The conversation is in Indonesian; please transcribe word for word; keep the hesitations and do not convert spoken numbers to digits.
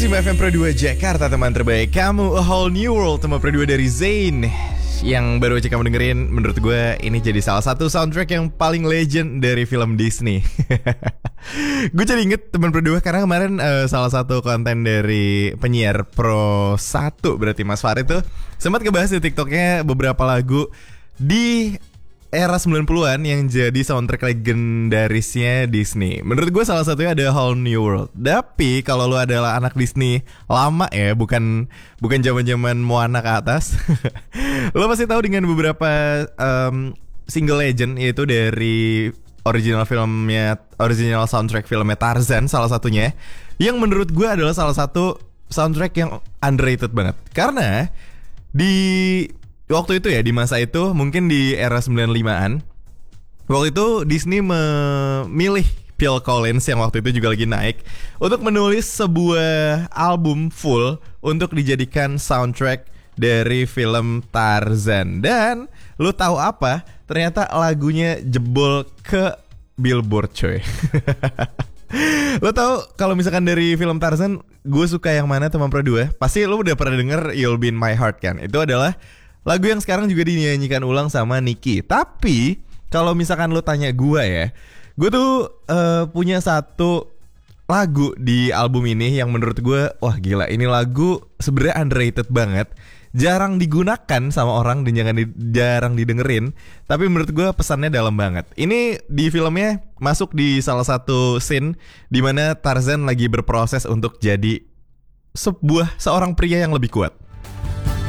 seratus lima F M Pro dua Jakarta, teman terbaik kamu. A Whole New World, teman Pro dua dari Zayn. Yang baru aja kamu dengerin, menurut gue ini jadi salah satu soundtrack yang paling legend dari film Disney. Gue jadi inget teman Pro dua karena kemarin uh, salah satu konten dari penyiar Pro satu, berarti Mas Farid tuh sempat ngebahas di TikToknya beberapa lagu di era sembilan puluhan yang jadi soundtrack legendarisnya Disney. Menurut gue salah satunya ada Whole New World. Tapi kalau lu adalah anak Disney lama ya, bukan bukan zaman-zaman Moana ke atas, lo pasti tahu dengan beberapa um, single legend, yaitu dari original filmnya, original soundtrack filmnya Tarzan salah satunya, yang menurut gue adalah salah satu soundtrack yang underrated banget. Karena di waktu itu ya, di masa itu, mungkin di era sembilan puluh limaan, waktu itu Disney memilih Phil Collins yang waktu itu juga lagi naik untuk menulis sebuah album full untuk dijadikan soundtrack dari film Tarzan. Dan lu tahu apa? Ternyata lagunya jebol ke Billboard, coy. Lo tau kalau misalkan dari film Tarzan, gue suka yang mana, teman Pro dua? Pasti lo udah pernah denger You'll Be In My Heart kan? Itu adalah lagu yang sekarang juga dinyanyikan ulang sama Nicky. Tapi kalau misalkan lo tanya gue ya, gue tuh uh, punya satu lagu di album ini yang menurut gue, wah gila, ini lagu sebenarnya underrated banget, jarang digunakan sama orang dan jangan di, jarang didengerin. Tapi menurut gue pesannya dalam banget. Ini di filmnya masuk di salah satu scene di mana Tarzan lagi berproses untuk jadi sebuah seorang pria yang lebih kuat.